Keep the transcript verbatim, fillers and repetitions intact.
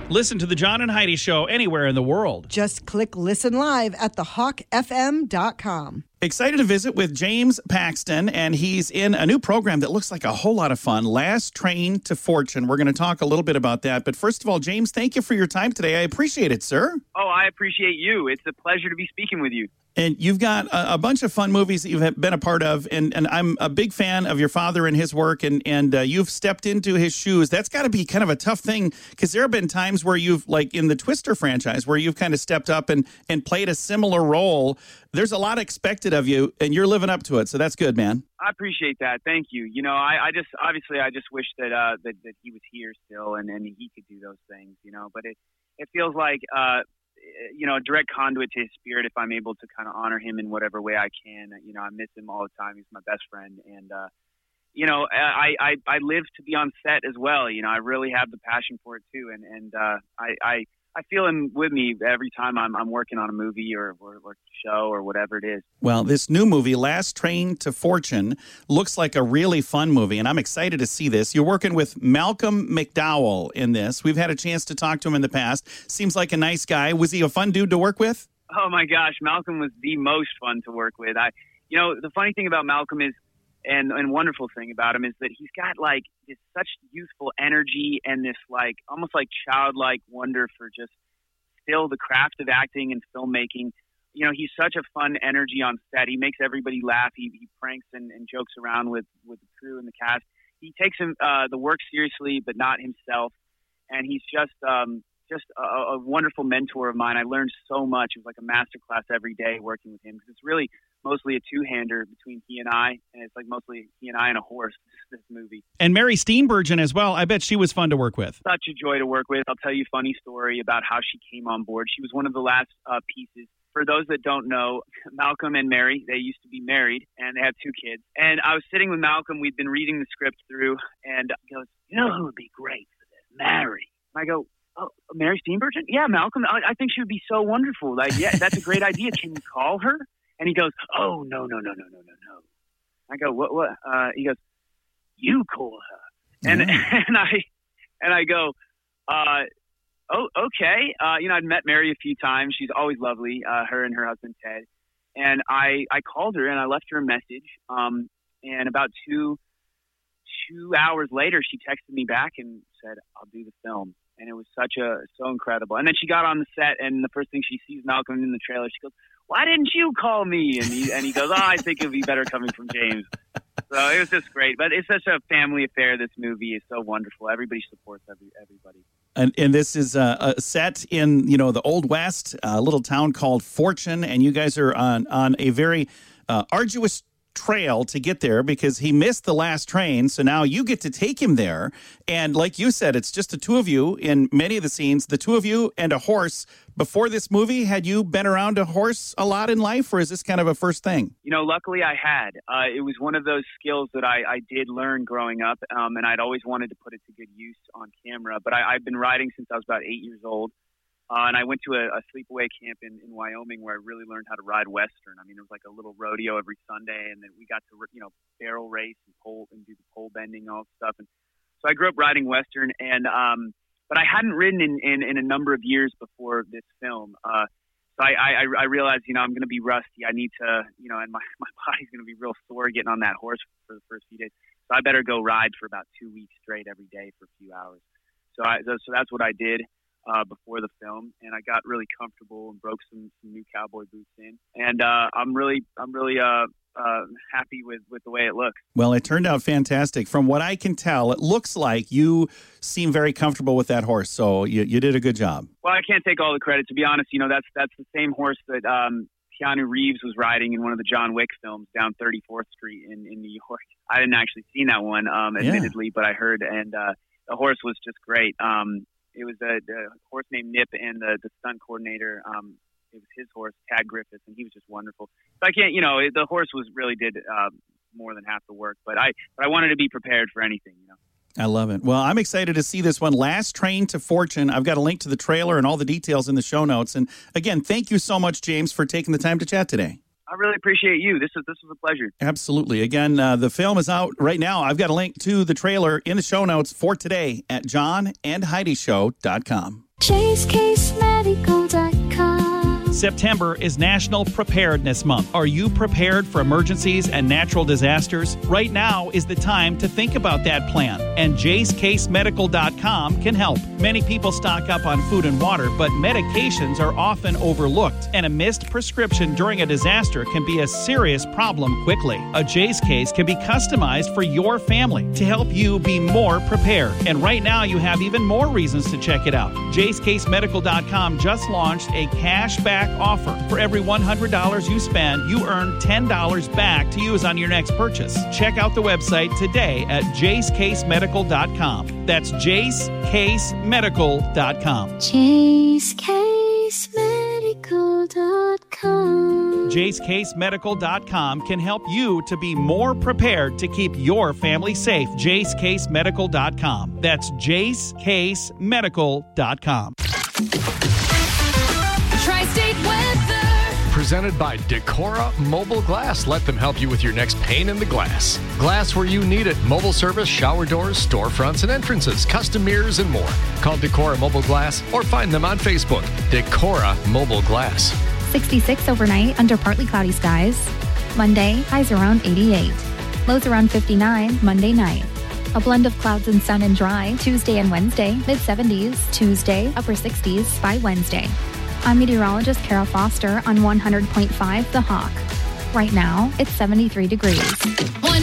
Listen to the John and Heidi Show anywhere in the world. Just click Listen Live at the hawk f m dot com. Excited to visit with James Paxton, and he's in a new program that looks like a whole lot of fun, Last Train to Fortune. We're going to talk a little bit about that. But first of all, James, thank you for your time today. I appreciate it, sir. Oh, I appreciate you. It's a pleasure to be speaking with you. And you've got a, a bunch of fun movies that you've been a part of, and, and I'm a big fan of your father and his work, and, and uh, you've stepped into his shoes. That's got to be kind of a tough thing, because there have been times where you've, like in the Twister franchise, where you've kind of stepped up and, and played a similar role. There's a lot expected of you, and you're living up to it, so that's good, man. I appreciate that. Thank you. You know, I, I just, obviously, I just wish that, uh, that that he was here still, and, and he could do those things, you know, but it, it feels like, uh, you know, a direct conduit to his spirit if I'm able to kind of honor him in whatever way I can. You know, I miss him all the time. He's my best friend. And, uh, you know, I, I, I live to be on set as well. You know, I really have the passion for it too. And, and uh, I, I, I feel him with me every time I'm, I'm working on a movie or, or, or show or whatever it is. Well, this new movie, Last Train to Fortune, looks like a really fun movie, and I'm excited to see this. You're working with Malcolm McDowell in this. We've had a chance to talk to him in the past. Seems like a nice guy. Was he a fun dude to work with? Oh, my gosh. Malcolm was the most fun to work with. I, you know, the funny thing about Malcolm is, and, and wonderful thing about him is that he's got like this such youthful energy and this like almost like childlike wonder for just still the craft of acting and filmmaking. You know, he's such a fun energy on set. He makes everybody laugh. He, he pranks and, and jokes around with, with the crew and the cast. He takes him, uh, the work seriously, but not himself. And he's just um, just a, a wonderful mentor of mine. I learned so much. It was like a masterclass every day working with him, because it's really mostly a two-hander between he and I, and it's like mostly he and I and a horse, this movie. And Mary Steenburgen as well. I bet she was fun to work with. Such a joy to work with. I'll tell you a funny story about how she came on board. She was one of the last uh, pieces. For those that don't know, Malcolm and Mary, they used to be married, and they have two kids. And I was sitting with Malcolm. We'd been reading the script through, and he goes, you know who would be great for this? Mary. And I go, oh, Mary Steenburgen? Yeah, Malcolm. I, I think she would be so wonderful. Like, yeah, that's a great idea. Can you call her? And he goes, oh, no, no, no, no, no, no, no. I go, what, what? Uh, he goes, you call her. And, Mm. and I, and I go, uh, oh, okay. Uh, you know, I'd met Mary a few times. She's always lovely, uh, her and her husband, Ted. And I, I called her and I left her a message. Um, and about two, two hours later, she texted me back and said, I'll do the film. And it was such a, so incredible. And then she got on the set, and the first thing she sees Malcolm in the trailer, she goes, why didn't you call me? And he, and he goes, oh, I think it would be better coming from James. So it was just great. But it's such a family affair. This movie is so wonderful. Everybody supports every, everybody. And, and this is uh, a set in, you know, the Old West, a little town called Fortune, and you guys are on, on a very uh, arduous trail to get there, because he missed the last train. So now you get to take him there. And like you said, it's just the two of you in many of the scenes, the two of you and a horse. Before this movie, had you been around a horse a lot in life, or is this kind of a first thing? You know, luckily I had. Uh, it was one of those skills that I, I did learn growing up, um, and I'd always wanted to put it to good use on camera. But I, I've been riding since I was about eight years old. Uh, and I went to a, a sleepaway camp in, in Wyoming where I really learned how to ride Western. I mean, it was like a little rodeo every Sunday, and then we got to, you know, barrel race and pole and do the pole bending and all that stuff. And so I grew up riding Western, and um, but I hadn't ridden in, in, in a number of years before this film. Uh, so I, I, I realized, you know, I'm going to be rusty. I need to, you know, and my, my body's going to be real sore getting on that horse for the first few days. So I better go ride for about two weeks straight every day for a few hours. So I, so, so that's what I did. Uh, before the film, and I got really comfortable and broke some, some new cowboy boots in, and uh, I'm really, I'm really uh, uh, happy with, with the way it looks. Well, it turned out fantastic. From what I can tell, it looks like you seem very comfortable with that horse, so you, you did a good job. Well, I can't take all the credit, to be honest. You know, that's that's the same horse that um, Keanu Reeves was riding in one of the John Wick films down thirty-fourth Street in, in New York. I didn't actually see that one, um, admittedly, yeah. but I heard, and uh, the horse was just great. Um, It was a, a horse named Nip, and the, the stunt coordinator, um, it was his horse, Tad Griffiths, and he was just wonderful. So I can't, you know, the horse was really did uh, more than half the work, but I, but I wanted to be prepared for anything, you know. I love it. Well, I'm excited to see this one, Last Train to Fortune. I've got a link to the trailer and all the details in the show notes. And again, thank you so much, James, for taking the time to chat today. I really appreciate you. This is this was a pleasure. Absolutely. Again, uh, the film is out right now. I've got a link to the trailer in the show notes for today at john and heidi show dot com. Chase Case Medical dot com. September is National Preparedness Month. Are you prepared for emergencies and natural disasters? Right now is the time to think about that plan, and Jace Case Medical dot com can help. Many people stock up on food and water, but medications are often overlooked, and a missed prescription during a disaster can be a serious problem quickly. A Jace Case can be customized for your family to help you be more prepared. And right now you have even more reasons to check it out. Jace Case Medical dot com just launched a cashback offer. For every one hundred dollars you spend, you earn ten dollars back to use on your next purchase. Check out the website today at Jace Case Medical dot com. That's Jace Case Medical dot com. Chase Case Medical dot com. Jace Case Medical dot com can help you to be more prepared to keep your family safe. Jace Case Medical dot com. That's Jace Case Medical dot com. Tri-State weather. Presented by Decora Mobile Glass. Let them help you with your next pane in the glass. Glass where you need it. Mobile service, shower doors, storefronts, and entrances, custom mirrors, and more. Call Decora Mobile Glass or find them on Facebook. Decora Mobile Glass. sixty-six overnight under partly cloudy skies. Monday, highs around eighty-eight. Lows around fifty-nine Monday night. A blend of clouds and sun and dry Tuesday and Wednesday, mid-seventies. Tuesday, upper sixties by Wednesday. I'm meteorologist Carol Foster on one hundred point five The Hawk. Right now, it's seventy-three degrees.